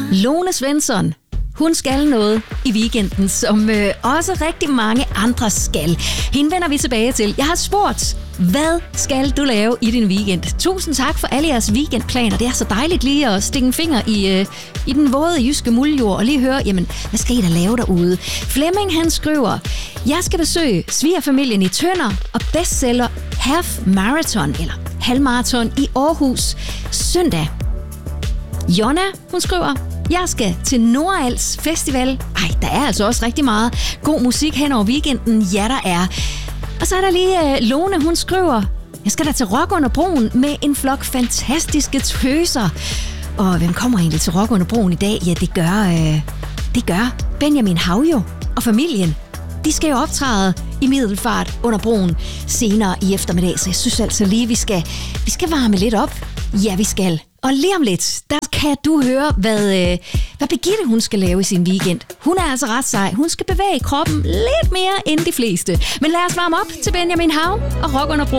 Lone Svensson, hun skal noget i weekenden, som også rigtig mange andre skal. Hende vender vi tilbage til. Jeg har spurgt, hvad skal du lave i din weekend? Tusind tak for alle jeres weekendplaner. Det er så dejligt lige at stikke en finger i den våde jyske muldjord og lige høre, jamen, hvad skal I da lave derude? Flemming, han skriver, jeg skal besøge svigerfamilien i Tønder og bestseller Half Marathon, eller halvmarathon i Aarhus søndag. Jonna, hun skriver, jeg skal til Nordals Festival. Ej, der er altså også rigtig meget god musik hen over weekenden. Ja, der er. Og så er der lige Lone, hun skriver, jeg skal da til Rock under Broen med en flok fantastiske tøser. Og hvem kommer egentlig til Rock under Broen i dag? Ja, det gør Benjamin Havjo og familien. De skal jo optræde i Middelfart under broen senere i eftermiddag, så jeg synes altså lige, vi skal varme lidt op. Ja, vi skal. Og lige om lidt, der kan du høre, hvad Birgitte hun skal lave i sin weekend. Hun er altså ret sej. Hun skal bevæge kroppen lidt mere end de fleste. Men lad os varme op til Benjamin Hav og Rock under Broen.